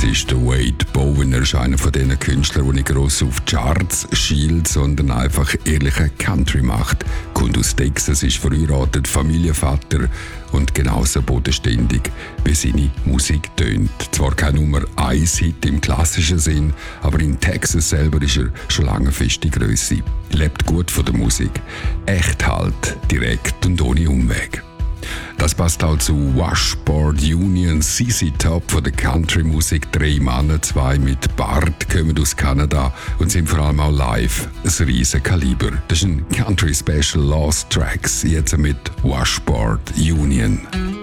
Das ist der Wade Bowen. Er ist einer von diesen Künstlern, der nicht gross auf die Charts schielt, sondern einfach ehrliche Country macht. Kommt aus Texas, ist verheiratet, Familienvater und genauso bodenständig, wie seine Musik tönt. Zwar kein Nummer 1 Hit im klassischen Sinn, aber in Texas selber ist er schon lange feste Grösse. Lebt gut von der Musik. Echt halt, direkt und ohne Umweg. Das passt auch zu Washboard Union, CC Top von der Country-Musik. 3 Männer, 2 mit Bart, kommen aus Kanada und sind vor allem auch live ein riesen Kaliber. Das ist ein Country Special Lost Tracks, jetzt mit Washboard Union.